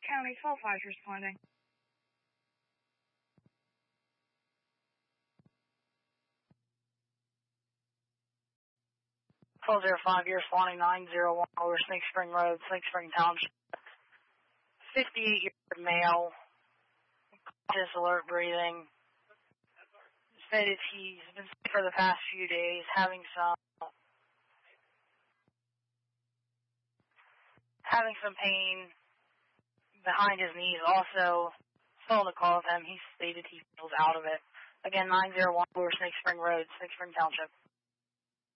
County 12-5 responding. 1205, you're responding 901 over Snake Spring Road, Snake Spring Township. 58-year-old male, conscious, alert, breathing. Stated he's been sick for the past few days, having some pain behind his knees. Also, still on the call with him, he stated he feels out of it. Again, 901 over Snake Spring Road, Snake Spring Township.